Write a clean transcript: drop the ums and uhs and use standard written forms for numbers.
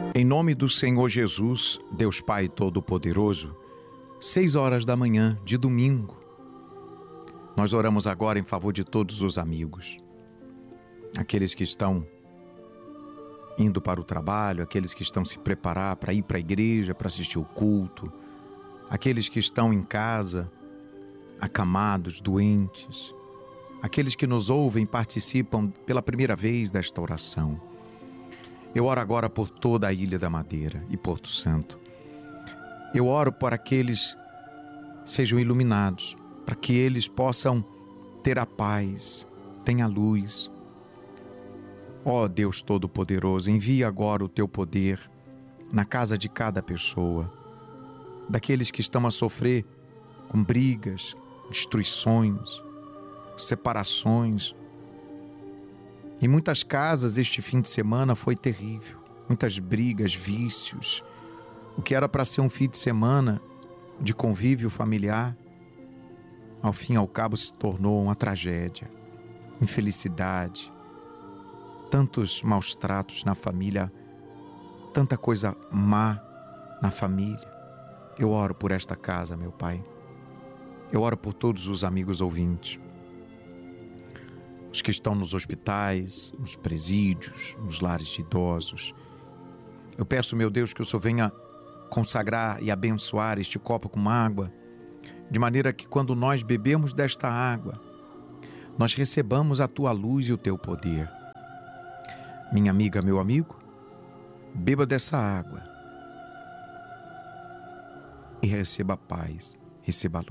Em nome do Senhor Jesus, Deus Pai Todo-Poderoso, 6 horas da manhã de domingo, nós oramos agora em favor de todos os amigos, aqueles que estão indo para o trabalho, aqueles que estão se preparar para ir para a igreja, para assistir o culto, aqueles que estão em casa, acamados, doentes, aqueles que nos ouvem e participam pela primeira vez desta oração. Eu oro agora por toda a Ilha da Madeira e Porto Santo. Eu oro para que eles sejam iluminados, para que eles possam ter a paz, tenha a luz. Ó Deus Todo-Poderoso, envia agora o Teu poder na casa de cada pessoa, daqueles que estão a sofrer com brigas, destruições, separações. Em muitas casas este fim de semana foi terrível, muitas brigas, vícios. O que era para ser um fim de semana de convívio familiar, ao fim e ao cabo se tornou uma tragédia, infelicidade, tantos maus tratos na família, tanta coisa má na família. Eu oro por esta casa, meu Pai. Eu oro por todos os amigos ouvintes, os que estão nos hospitais, nos presídios, nos lares de idosos. Eu peço, meu Deus, que o Senhor venha consagrar e abençoar este copo com água, de maneira que quando nós bebemos desta água, nós recebamos a Tua luz e o Teu poder. Minha amiga, meu amigo, beba dessa água e receba a paz, receba a luz.